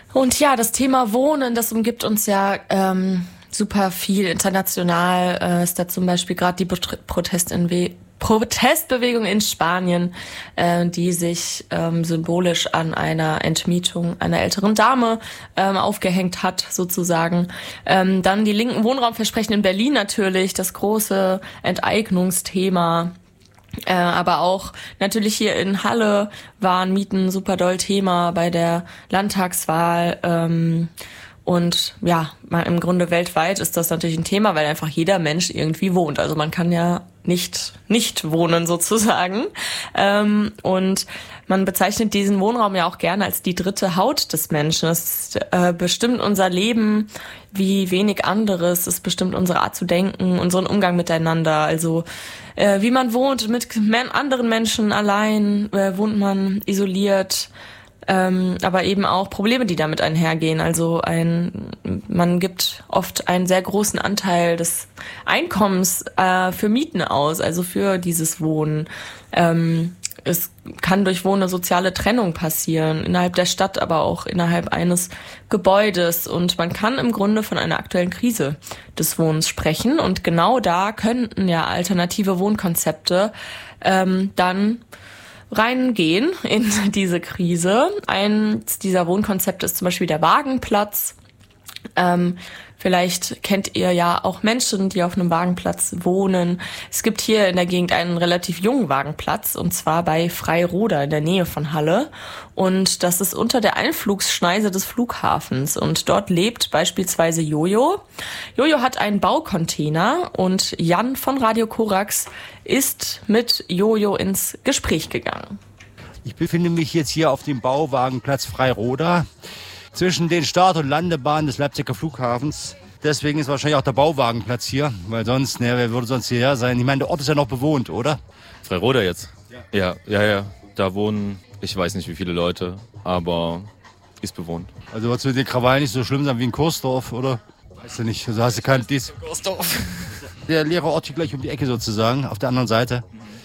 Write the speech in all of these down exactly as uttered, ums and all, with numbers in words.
Und ja, das Thema Wohnen, das umgibt uns ja ähm, super viel. International äh, ist da zum Beispiel gerade die Protest in We- Protestbewegung in Spanien, äh, die sich ähm, symbolisch an einer Entmietung einer älteren Dame ähm, aufgehängt hat, sozusagen. Ähm, dann die linken Wohnraumversprechen in Berlin natürlich, das große Enteignungsthema. Äh, aber auch natürlich hier in Halle waren Mieten super doll Thema bei der Landtagswahl. Ähm, und ja, im Grunde weltweit ist das natürlich ein Thema, weil einfach jeder Mensch irgendwie wohnt. Also man kann ja nicht nicht wohnen sozusagen. Ähm, und man bezeichnet diesen Wohnraum ja auch gerne als die dritte Haut des Menschen. Es äh, bestimmt unser Leben wie wenig anderes. Es bestimmt unsere Art zu denken, unseren Umgang miteinander. Also äh, wie man wohnt mit men- anderen Menschen allein, äh, wohnt man isoliert. Ähm, aber eben auch Probleme, die damit einhergehen. Also ein, man gibt oft einen sehr großen Anteil des Einkommens äh, für Mieten aus, also für dieses Wohnen. Ähm, es kann durch Wohnen eine soziale Trennung passieren, innerhalb der Stadt, aber auch innerhalb eines Gebäudes. Und man kann im Grunde von einer aktuellen Krise des Wohnens sprechen. Und genau da könnten ja alternative Wohnkonzepte ähm, dann reingehen in diese Krise. Eins dieser Wohnkonzepte ist zum Beispiel der Wagenplatz. Ähm, vielleicht kennt ihr ja auch Menschen, die auf einem Wagenplatz wohnen. Es gibt hier in der Gegend einen relativ jungen Wagenplatz, und zwar bei Freiroda in der Nähe von Halle. Und das ist unter der Einflugsschneise des Flughafens. Und dort lebt beispielsweise Jojo. Jojo hat einen Baucontainer und Jan von Radio Korax ist mit Jojo ins Gespräch gegangen. Ich befinde mich jetzt hier auf dem Bauwagenplatz Freiroda zwischen den Start- und Landebahnen des Leipziger Flughafens. Deswegen ist wahrscheinlich auch der Bauwagenplatz hier, weil sonst, ne, wer würde sonst hierher sein? Ich meine, der Ort ist ja noch bewohnt, oder? Freiroda jetzt? Ja. Ja, ja, ja. Da wohnen, ich weiß nicht wie viele Leute, aber ist bewohnt. Also wird es mit den Krawallen nicht so schlimm sein wie in Kursdorf, oder? Weißt du nicht, also hast du kein dies. Kursdorf. Der leere Ort hier gleich um die Ecke sozusagen, auf der anderen Seite.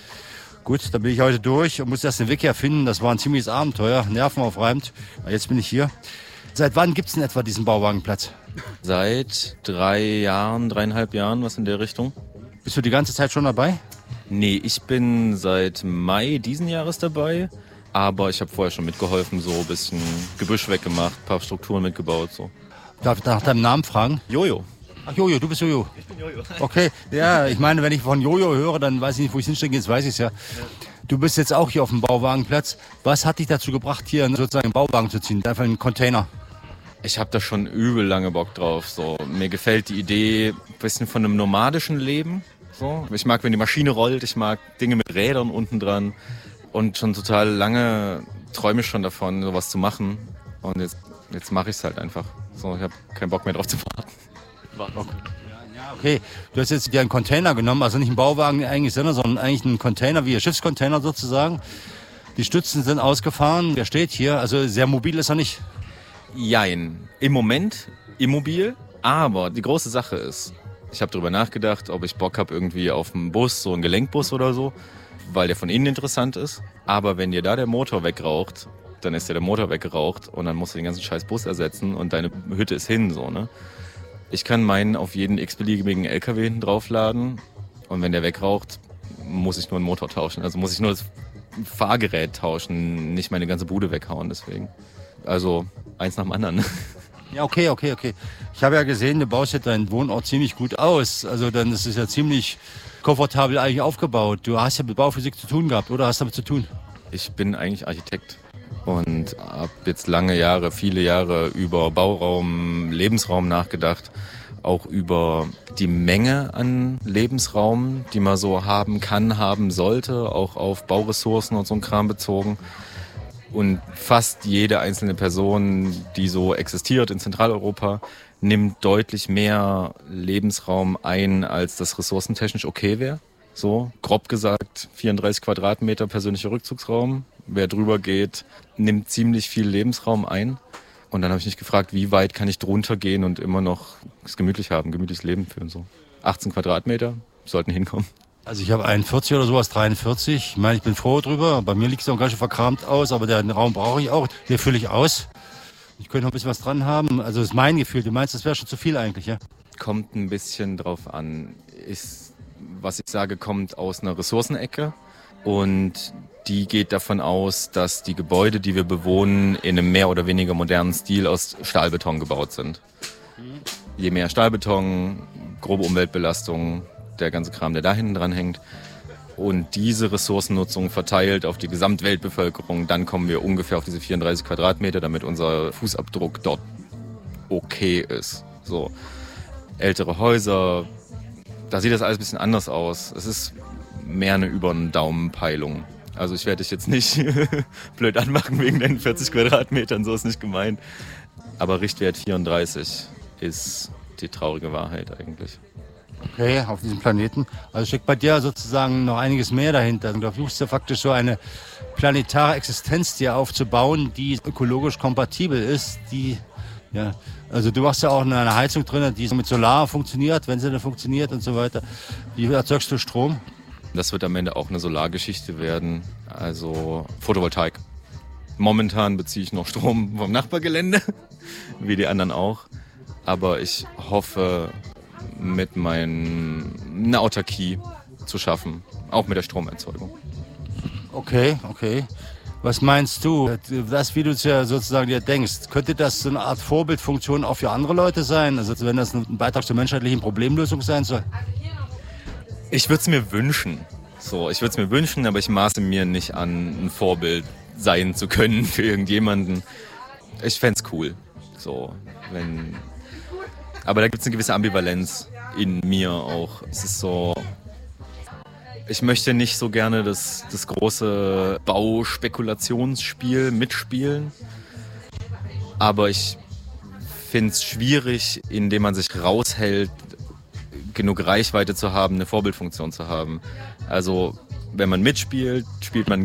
Gut, da bin ich heute durch und muss erst den Weg herfinden. Das war ein ziemliches Abenteuer, nervenaufreibend. Jetzt bin ich hier. Seit wann gibt es denn etwa diesen Bauwagenplatz? Seit drei Jahren, dreieinhalb Jahren, was in der Richtung. Bist du die ganze Zeit schon dabei? Nee, ich bin seit Mai diesen Jahres dabei. Aber ich habe vorher schon mitgeholfen, so ein bisschen Gebüsch weggemacht, ein paar Strukturen mitgebaut. So. Darf ich nach deinem Namen fragen? Jojo. Ach Jojo, du bist Jojo. Ich bin Jojo. Okay, ja, ich meine, wenn ich von Jojo höre, dann weiß ich nicht, wo ich hinstecke, jetzt weiß ich es ja. Du bist jetzt auch hier auf dem Bauwagenplatz. Was hat dich dazu gebracht, hier sozusagen einen Bauwagen zu ziehen? Einfach einen Container. Ich habe da schon übel lange Bock drauf. So. Mir gefällt die Idee ein bisschen von einem nomadischen Leben. So. Ich mag, wenn die Maschine rollt. Ich mag Dinge mit Rädern unten dran. Und schon total lange träume ich schon davon, sowas zu machen. Und jetzt, jetzt mache ich es halt einfach. So, ich habe keinen Bock mehr drauf zu warten. Okay. Ja, okay. Du hast jetzt dir einen Container genommen, also nicht einen Bauwagen eigentlich, sondern eigentlich einen Container, wie ein Schiffscontainer sozusagen. Die Stützen sind ausgefahren. Der steht hier, also sehr mobil ist er nicht. Jein. Im Moment immobil, aber die große Sache ist, ich habe darüber nachgedacht, ob ich Bock habe irgendwie auf einen Bus, so einen Gelenkbus oder so, weil der von innen interessant ist. Aber wenn dir da der Motor wegraucht, dann ist ja der Motor weggeraucht und dann musst du den ganzen scheiß Bus ersetzen und deine Hütte ist hin, so, ne? Ich kann meinen auf jeden x-beliebigen L K W hinten draufladen und wenn der wegraucht, muss ich nur einen Motor tauschen. Also muss ich nur das Fahrgerät tauschen, nicht meine ganze Bude weghauen, deswegen. Also eins nach dem anderen. Ja, okay, okay, okay. Ich habe ja gesehen, du baust ja deinen Wohnort ziemlich gut aus. Also dann ist es ja ziemlich komfortabel eigentlich aufgebaut. Du hast ja mit Bauphysik zu tun gehabt, oder hast du damit zu tun? Ich bin eigentlich Architekt und habe jetzt lange Jahre, viele Jahre über Bauraum, Lebensraum nachgedacht. Auch über die Menge an Lebensraum, die man so haben kann, haben sollte. Auch auf Bauressourcen und so ein Kram bezogen. Und fast jede einzelne Person, die so existiert in Zentraleuropa, nimmt deutlich mehr Lebensraum ein, als das ressourcentechnisch okay wäre. So, grob gesagt, vierunddreißig Quadratmeter persönlicher Rückzugsraum. Wer drüber geht, nimmt ziemlich viel Lebensraum ein. Und dann habe ich mich gefragt, wie weit kann ich drunter gehen und immer noch es gemütlich haben, gemütliches Leben führen. So achtzehn Quadratmeter sollten hinkommen. Also ich habe einundvierzig oder sowas, dreiundvierzig. Ich meine, ich bin froh drüber. Bei mir liegt es auch ganz schön verkramt aus, aber den Raum brauche ich auch. Den fülle ich aus. Ich könnte noch ein bisschen was dran haben. Also das ist mein Gefühl. Du meinst, das wäre schon zu viel eigentlich, ja? Kommt ein bisschen drauf an. Ist, was ich sage, kommt aus einer Ressourcenecke. Und die geht davon aus, dass die Gebäude, die wir bewohnen, in einem mehr oder weniger modernen Stil aus Stahlbeton gebaut sind. Je mehr Stahlbeton, grobe Umweltbelastung, der ganze Kram, der da hinten dran hängt. Und diese Ressourcennutzung verteilt auf die Gesamtweltbevölkerung, dann kommen wir ungefähr auf diese vierunddreißig Quadratmeter, damit unser Fußabdruck dort okay ist. So, ältere Häuser, da sieht das alles ein bisschen anders aus. Es ist mehr eine über den Daumen-Peilung. Also ich werde dich jetzt nicht blöd anmachen wegen den vierzig Quadratmetern, so ist nicht gemeint. Aber Richtwert vierunddreißig ist die traurige Wahrheit eigentlich. Okay, auf diesem Planeten. Also steckt bei dir sozusagen noch einiges mehr dahinter. Du versuchst ja faktisch so eine planetare Existenz dir aufzubauen, die ökologisch kompatibel ist. Die, ja, also du hast ja auch eine Heizung drin, die mit Solar funktioniert, wenn sie dann funktioniert und so weiter. Wie erzeugst du Strom? Das wird am Ende auch eine Solargeschichte werden, also Photovoltaik. Momentan beziehe ich noch Strom vom Nachbargelände, wie die anderen auch. Aber ich hoffe, mit meiner eine Autarkie zu schaffen, auch mit der Stromerzeugung. Okay, okay. Was meinst du? Das, wie du es ja sozusagen dir denkst, könnte das so eine Art Vorbildfunktion auch für andere Leute sein? Also wenn das ein Beitrag zur menschheitlichen Problemlösung sein soll? Ich würde es mir wünschen. So, ich würde es mir wünschen, aber ich maße mir nicht an, ein Vorbild sein zu können für irgendjemanden. Ich fände es cool. So, wenn... Aber da gibt es eine gewisse Ambivalenz in mir auch. Es ist so, ich möchte nicht so gerne das, das große Bauspekulationsspiel mitspielen, aber ich finde es schwierig, indem man sich raushält, genug Reichweite zu haben, eine Vorbildfunktion zu haben. Also wenn man mitspielt, spielt man